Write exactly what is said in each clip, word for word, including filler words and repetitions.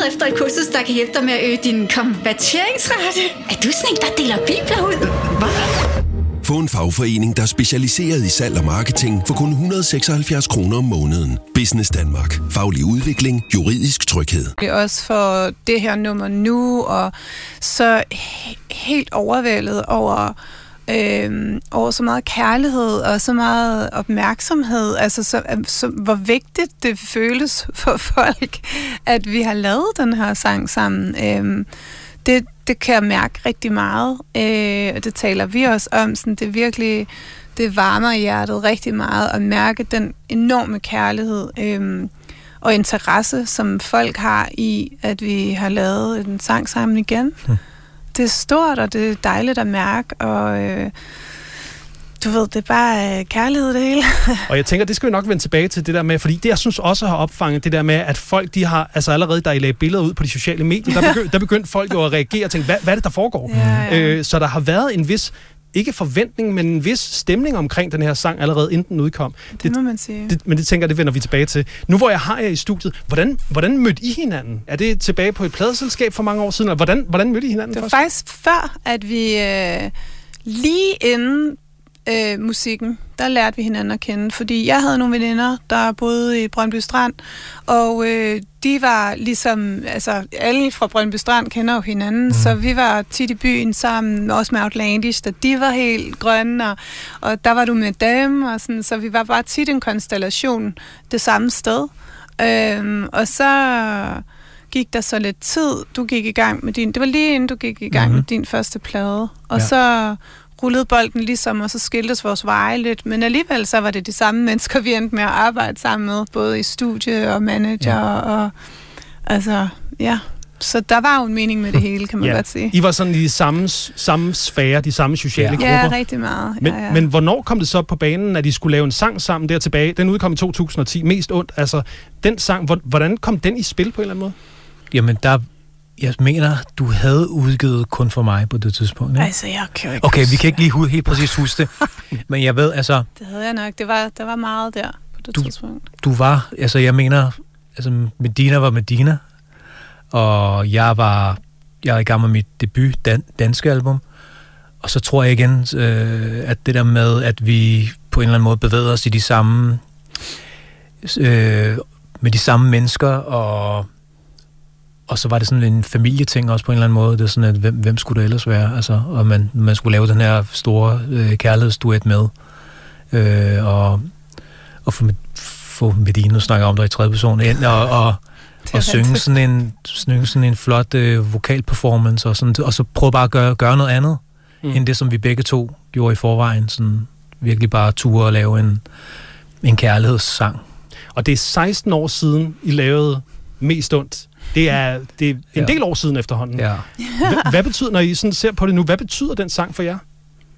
efter et kursus, der kan hjælpe dig med at øge din konverteringsrate. Er du sådan en, der deler bibler ud? Hvad? Få en fagforening, der er specialiseret i salg og marketing for kun et hundrede og seksoghalvfjerds kroner om måneden. Business Danmark. Faglig udvikling. Juridisk tryghed. Også for det her nummer nu, og så he- helt overvældet over... Øh, over så meget kærlighed og så meget opmærksomhed, altså så, så, hvor vigtigt det føles for folk, at vi har lavet den her sang sammen. Øh, det, det kan jeg mærke rigtig meget, øh, og det taler vi også om. Sådan, det virkelig, det varmer i hjertet rigtig meget at mærke den enorme kærlighed øh, og interesse, som folk har i, at vi har lavet en sang sammen igen. Hmm. Det er stort, og det er dejligt at mærke, og øh, du ved, det er bare øh, kærlighed det hele. Og jeg tænker, det skal vi nok vende tilbage til det der med, fordi det, jeg synes også har opfanget det der med, at folk, de har, altså allerede, da I lagde billeder ud på de sociale medier, der begyndte, der begyndte folk jo at reagere og tænke, hvad, hvad er det, der foregår? Ja, ja. Øh, så der har været en vis, ikke forventning, men en vis stemning omkring den her sang, allerede inden den udkom. Det, det må man sige. Det, men det tænker jeg, det vender vi tilbage til. Nu hvor jeg har jer i studiet, hvordan, hvordan mødte I hinanden? Er det tilbage på et pladeselskab for mange år siden? Eller hvordan, hvordan mødte I hinanden Det var først? faktisk før, at vi øh, lige inden øh, musikken, der lærte vi hinanden at kende, fordi jeg havde nogle veninder, der boede i Brøndby Strand, og øh, de var ligesom, altså alle fra Brøndby Strand kender jo hinanden, mm. så vi var tit i byen sammen, også med Outlandish, da de var helt grønne, og, og der var du med dem, og sådan, så vi var bare tit en konstellation det samme sted. Øhm, og så gik der så lidt tid, du gik i gang med din, det var lige inden du gik i gang mm-hmm. med din første plade, og ja. så rullede bolden ligesom, og så skiltes vores veje lidt, men alligevel så var det de samme mennesker, vi endte med at arbejde sammen med, både i studie og manager, ja. og altså, ja. Så der var jo en mening med det hele, kan man ja. godt sige. I var sådan i de samme, samme sfære, de samme sociale ja. grupper. Ja, rigtig meget. Men, ja, ja. men hvornår kom det så på banen, at I skulle lave en sang sammen der tilbage? Den udkom i to tusind og ti, Mest ondt. Altså, den sang, hvordan kom den i spil på en eller anden måde? Jamen, der... Jeg mener, du havde udgivet Kun for mig på det tidspunkt, ikke? Altså, jeg kan jo ikke Okay, huske. vi kan ikke lige helt præcis huske det. Men jeg ved, altså... Det havde jeg nok. Det var, der var meget der på det du, tidspunkt. Du var... Altså, jeg mener... Altså, Medina var Medina. Og jeg var... Jeg er i gang med mit debut dan, danske album. Og så tror jeg igen, øh, at det der med, at vi på en eller anden måde bevæger os i de samme... Øh, med de samme mennesker, og... Og så var det sådan en familieting også på en eller anden måde. Det er sådan, at hvem, hvem skulle det ellers være? Altså, og man, man skulle lave den her store øh, kærlighedsduet med. Øh, og og få, få Medina, nu snakker jeg om dig i tredje person, ind og, og, og synge sådan en, synge sådan en flot øh, vokalperformance, og, sådan, og så prøve bare at gøre, gøre noget andet, mm. end det, som vi begge to gjorde i forvejen. Sådan virkelig bare ture og lave en, en kærlighedssang. Og det er seksten år siden, I lavede Mest ondt. Det er, det er en ja. del år siden efterhånden. Ja. Hvad, hvad betyder, når I sådan ser på det nu, hvad betyder den sang for jer?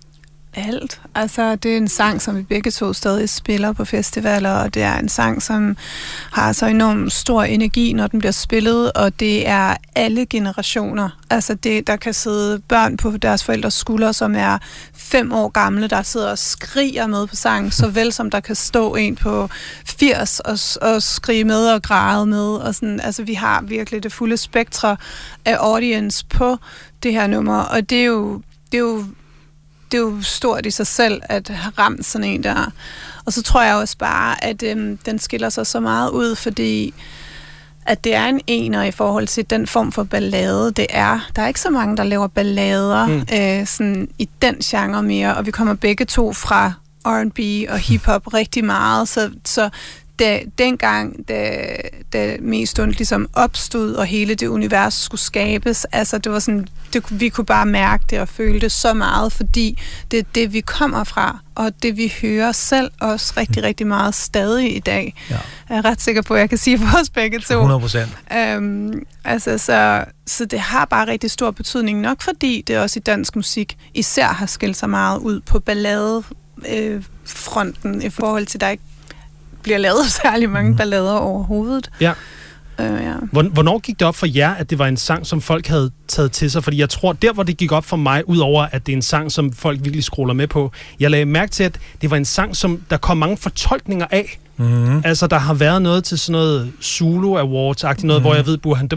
Alt. Altså, det er en sang, som vi begge to stadig spiller på festivaler, og det er en sang, som har så enormt stor energi, når den bliver spillet, og det er alle generationer. Altså, det, der kan sidde børn på deres forældres skuldre, som er fem år gamle, der sidder og skriger med på sangen, såvel som der kan stå en på firs og, og skrige med og græde med. Og sådan, altså, vi har virkelig det fulde spektre af audience på det her nummer, og det er jo, det er jo det er jo stort i sig selv, at have ramt sådan en der. Og så tror jeg også bare, at øhm, den skiller sig så meget ud, fordi at det er en ener i forhold til den form for ballade, det er. Der er ikke så mange, der laver ballader mm. øh, sådan i den genre mere, og vi kommer begge to fra R and B og hiphop rigtig meget, så, så Da, dengang, da, da Mest ondt ligesom opstod, og hele det univers skulle skabes, altså det var sådan, det, vi kunne bare mærke det og føle det så meget, fordi det er det, vi kommer fra, og det, vi hører selv også rigtig, rigtig meget stadig i dag. Ja. Jeg er ret sikker på, at jeg kan sige for os begge to. hundrede procent. Øhm, altså, så, så det har bare rigtig stor betydning, nok fordi det også i dansk musik især har skilt sig meget ud på balladefronten øh, i forhold til, der ikke bliver lavet særlig mange ballader overhovedet. Ja. Øh, ja. Hvornår gik det op for jer, at det var en sang, som folk havde taget til sig? Fordi jeg tror, der hvor det gik op for mig, udover at det er en sang, som folk virkelig scroller med på, jeg lagde mærke til, at det var en sang, som der kom mange fortolkninger af. Mm-hmm. Altså, der har været noget til sådan noget Zulu Awards-agtigt noget, mm-hmm. hvor jeg ved, Burhan